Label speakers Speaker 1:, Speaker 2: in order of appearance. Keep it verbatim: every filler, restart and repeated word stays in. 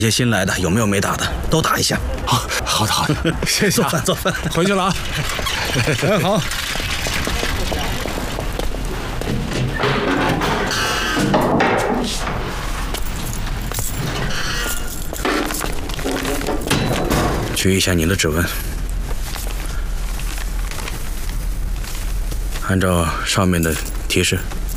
Speaker 1: 这些新来的有没有没打的，都打一下。
Speaker 2: 好，好的，好的，谢谢。
Speaker 1: 做饭，做饭，
Speaker 2: 回去了啊。
Speaker 1: 哎，好。取一下您的指纹，按照上面的提示